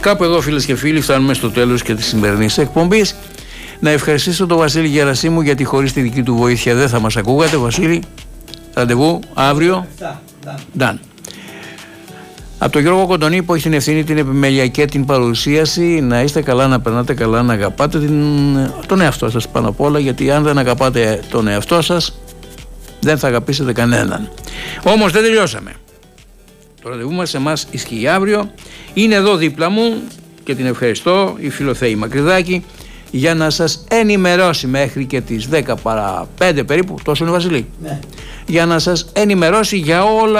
Κάπου εδώ, φίλες και φίλοι, φτάνουμε στο τέλος και της σημερινής εκπομπής. Να ευχαριστήσω τον Βασίλη Γερασίμου, γιατί χωρίς τη δική του βοήθεια δεν θα μας ακούγατε. Βασίλη, ραντεβού αύριο. Done. Από τον Γιώργο Κοντονή, που έχει την ευθύνη, την επιμέλεια και την παρουσίαση, να είστε καλά, να περνάτε καλά, να αγαπάτε τον εαυτό σας πάνω απ' όλα, γιατί αν δεν αγαπάτε τον εαυτό σας, δεν θα αγαπήσετε κανέναν. Όμως δεν τελειώσαμε. Το ραντεβού μας σε εμάς ισχύει αύριο. Είναι εδώ δίπλα μου και την ευχαριστώ, η Φιλοθέη Μακρυδάκη, για να σας ενημερώσει μέχρι και τις 10 παρά 5 περίπου. Τόσο είναι, Βασιλή? Ναι. Για να σας ενημερώσει για όλα